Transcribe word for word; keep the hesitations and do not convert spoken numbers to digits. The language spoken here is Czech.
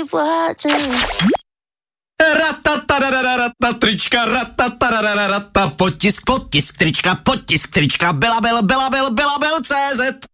keep watching. Ratatarararata, trička, ratatarararata, potisk, potisk, trička, potisk, trička, Bela Bel, Bela Bel, Bela Bel, C Z.